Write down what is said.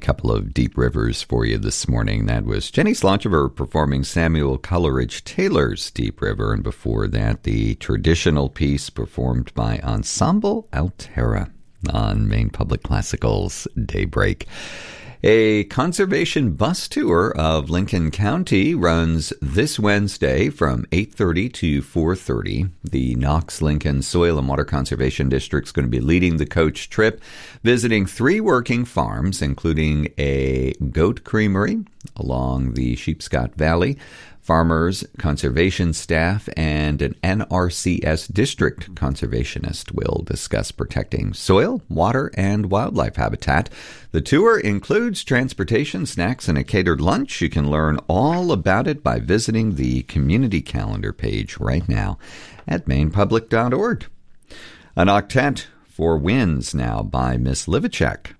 couple of deep rivers for you this morning. That was Jenny Slonchever performing Samuel Coleridge Taylor's Deep River, and before that, the traditional piece performed by Ensemble Altera on Maine Public Classical's Daybreak. A conservation bus tour of Lincoln County runs this Wednesday from 8:30 to 4:30. The Knox-Lincoln Soil and Water Conservation District is going to be leading the coach trip, visiting 3 working farms, including a goat creamery along the Sheepscot Valley, farmers, conservation staff, and an NRCS district conservationist will discuss protecting soil, water, and wildlife habitat. The tour includes transportation, snacks, and a catered lunch. You can learn all about it by visiting the community calendar page right now at mainepublic.org. An octet for Winds now by Miss Livacek.